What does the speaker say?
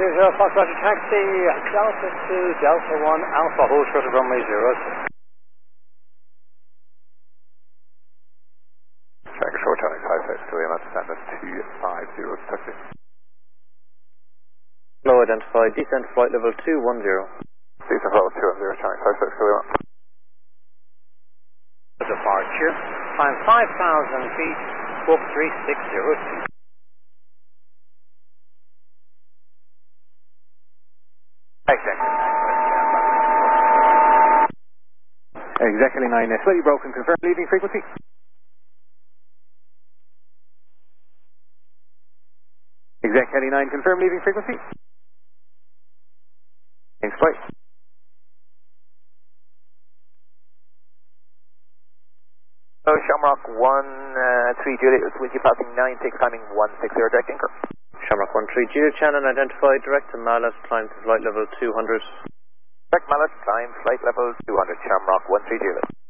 Foxtrot taxi, Delta 2, Delta 1, Alpha, hold short of runway 0. Check short turning 562, that's standard 250, taxi. Low identified, descent flight level 210. Descent level 210, turning 562. Departure, climb 5,000 feet, walk 3602. Exec Heli 9, slightly broken, confirm leaving frequency. Exec Heli 9, confirm leaving frequency. Thanks, flight. So Shamrock 13 Juliet, with you passing 96, climbing 160, direct anchor. Shamrock 13 Juliet, Shannon identified, direct to Mallet, climb to flight level 200. Direct Mallet, climb flight level 200, Shamrock 13 Juliet.